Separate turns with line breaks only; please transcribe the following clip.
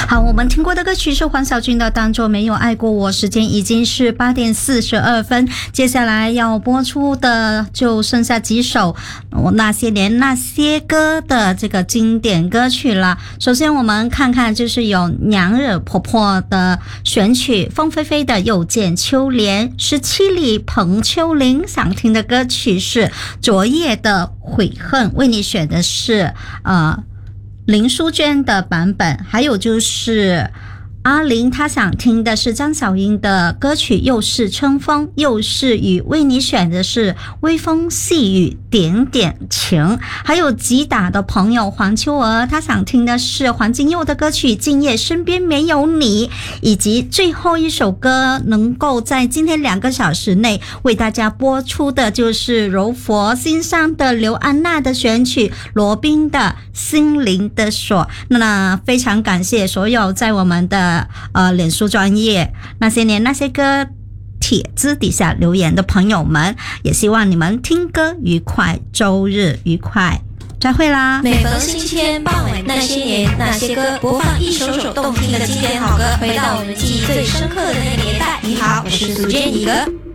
好，我们听过的歌曲是黄小军的《当作没有爱过我》，时间已经是8点42分，接下来要播出的就剩下几首那些年那些歌的这个经典歌曲了。首先我们看看就是有娘惹婆婆的选曲，凤飞飞的《又见秋莲》，17里彭秋玲想听的歌曲是昨夜的悔恨，为你选的是林淑娟的版本，还有就是阿玲她想听的是张小英的歌曲《又是春风又是雨》，为你选的是微风细雨点点情。还有吉打的朋友黄秋娥，她想听的是黄金佑的歌曲《今夜身边没有你》，以及最后一首歌能够在今天2个小时内为大家播出的就是柔佛心上的刘安娜的选曲，罗宾的心灵的锁。那非常感谢所有在我们的脸书专页那些年那些歌帖子底下留言的朋友们，也希望你们听歌愉快，周日愉快，再会啦！
每逢星期天傍晚，那些年那些歌，播放一首首动听的经典好歌，回到我们记忆最深刻的那个年代。你好，我是苏建一哥。